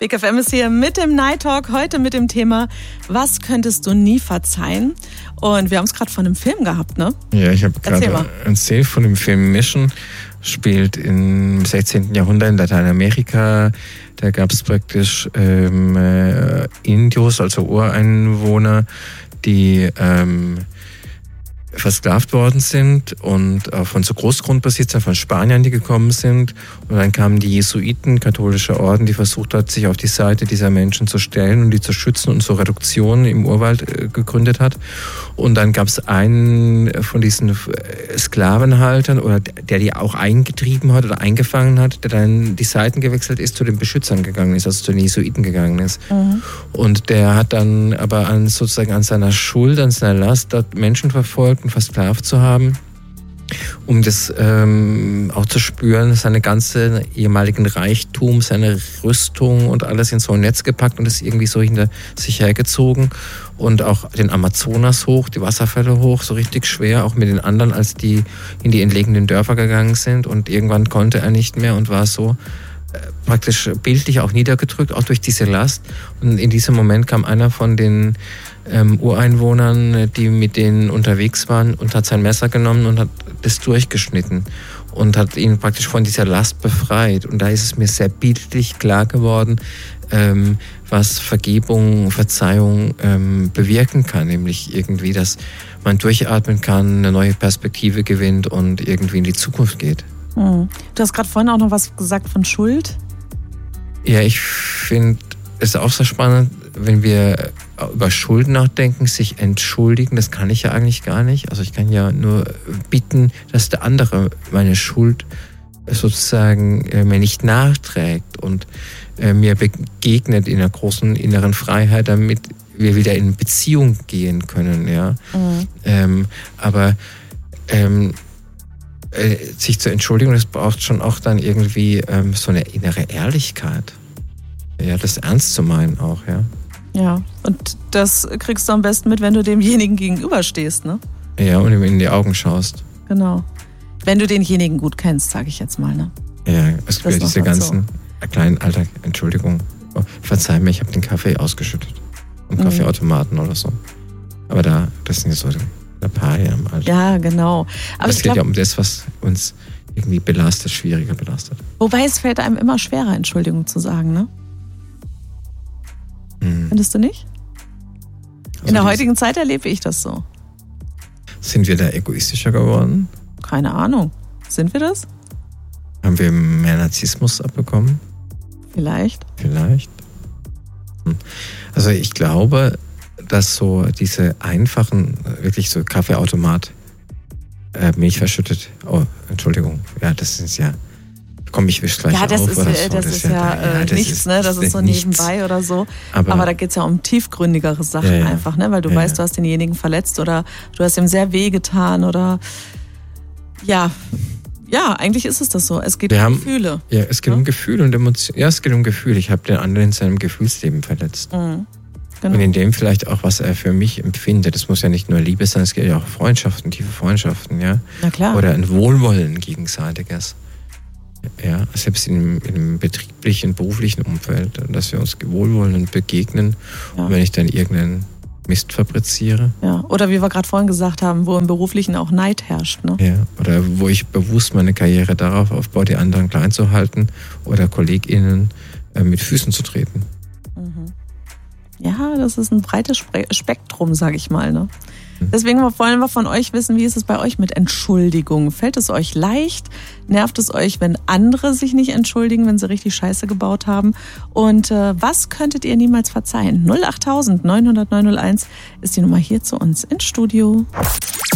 Big FM ist hier mit dem Night Talk, heute mit dem Thema, was könntest du nie verzeihen? Und wir haben es gerade von einem Film gehabt, ne? Ja, ich habe gerade erzählt von dem Film Mission, spielt im 16. Jahrhundert in Lateinamerika. Da gab es praktisch Indios, also Ureinwohner, die versklavt worden sind und von so Großgrundbesitzern von Spaniern, die gekommen sind. Und dann kamen die Jesuiten, katholische Orden, die versucht hat, sich auf die Seite dieser Menschen zu stellen und die zu schützen und so Reduktionen im Urwald gegründet hat. Und dann gab es einen von diesen Sklavenhaltern, oder der die auch eingetrieben hat oder eingefangen hat, der dann die Seiten gewechselt ist, zu den Beschützern gegangen ist, also zu den Jesuiten gegangen ist. Mhm. Und der hat dann aber sozusagen an seiner Schuld, an seiner Last, dort Menschen verfolgt und versklavt zu haben, um das auch zu spüren, seine ganze ehemaligen Reichtum, seine Rüstung und alles in so ein Netz gepackt und es irgendwie so hinter sich hergezogen und auch den Amazonas hoch, die Wasserfälle hoch, so richtig schwer, auch mit den anderen, als die in die entlegenen Dörfer gegangen sind, und irgendwann konnte er nicht mehr und war so praktisch bildlich auch niedergedrückt, auch durch diese Last. Und in diesem Moment kam einer von den Ureinwohnern, die mit denen unterwegs waren, und hat sein Messer genommen und hat das durchgeschnitten und hat ihn praktisch von dieser Last befreit. Und da ist es mir sehr bildlich klar geworden, was Vergebung, Verzeihung bewirken kann, nämlich irgendwie, dass man durchatmen kann, eine neue Perspektive gewinnt und irgendwie in die Zukunft geht. Du hast gerade vorhin auch noch was gesagt von Schuld. Ja, ich finde es auch sehr spannend, wenn wir über Schuld nachdenken, sich entschuldigen. Das kann ich ja eigentlich gar nicht. Also ich kann ja nur bitten, dass der andere meine Schuld sozusagen mir nicht nachträgt und mir begegnet in einer großen inneren Freiheit, damit wir wieder in Beziehung gehen können. Ja? Aber sich zu entschuldigen, das braucht schon auch dann irgendwie so eine innere Ehrlichkeit. Ja, das ernst zu meinen auch, ja. Ja, und das kriegst du am besten mit, wenn du demjenigen gegenüberstehst, ne? Ja, und ihm in die Augen schaust. Genau. Wenn du denjenigen gut kennst, sage ich jetzt mal, ne? Ja, es gibt ja diese ganzen kleinen Alltag, Entschuldigung, verzeih mir, ich habe den Kaffee ausgeschüttet. Im Kaffeeautomaten oder so. Aber das sind ja so ein paar Jahre im Alter. Ja, genau. Aber es geht ja um das, was uns irgendwie belastet, schwieriger belastet. Wobei es fällt einem immer schwerer, Entschuldigung zu sagen, ne? Findest du nicht? Also in der heutigen Zeit erlebe ich das so. Sind wir da egoistischer geworden? Keine Ahnung. Sind wir das? Haben wir mehr Narzissmus abbekommen? Vielleicht. Also ich glaube, dass so diese einfachen, wirklich so Kaffeeautomat, Milch verschüttet. Oh, Entschuldigung. Ja, das ist ja... Komm, ich wisch gleich auf oder so. Das ist ja nichts, ne? Das ist so nebenbei oder so. Aber da geht es ja um tiefgründigere Sachen einfach, ne? Weil du weißt, du hast denjenigen verletzt oder du hast ihm sehr weh getan oder ja, eigentlich ist es das so. Es geht um Gefühle. Ja, es geht um Gefühle und Emotionen. Ja, es geht um Gefühle. Ich habe den anderen in seinem Gefühlsleben verletzt. Genau. Und in dem vielleicht auch, was er für mich empfindet. Das muss ja nicht nur Liebe sein, es geht ja auch Freundschaften, tiefe Freundschaften, ja. Na klar. Oder ein Wohlwollen gegenseitiges. Ja, selbst im betrieblichen, beruflichen Umfeld, dass wir uns wohlwollend begegnen. Ja. Und wenn ich dann irgendeinen Mist fabriziere. Ja, oder wie wir gerade vorhin gesagt haben, wo im Beruflichen auch Neid herrscht. Ne? Ja, oder wo ich bewusst meine Karriere darauf aufbaue, die anderen klein zu halten oder KollegInnen mit Füßen zu treten. Ja, das ist ein breites Spektrum, sag ich mal. Ne? Deswegen wollen wir von euch wissen, wie ist es bei euch mit Entschuldigung? Fällt es euch leicht? Nervt es euch, wenn andere sich nicht entschuldigen, wenn sie richtig Scheiße gebaut haben? Und was könntet ihr niemals verzeihen? 08000 900 901 ist die Nummer hier zu uns ins Studio.